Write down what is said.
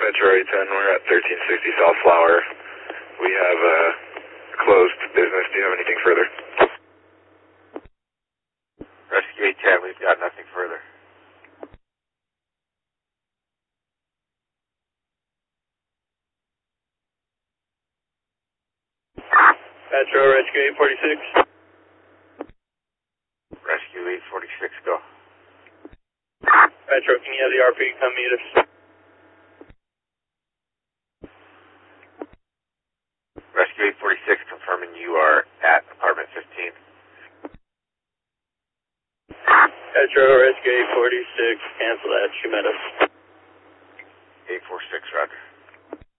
Metro 810, we're at 1360 South Flower. We have closed business. Do you have anything further? Rescue 810, we've got nothing further. Metro, Rescue 846. Rescue 846, go. Metro, can you have the RP come meet us? Rescue 846, confirming you are at apartment 15. Metro, Rescue 846, cancel that, she met us.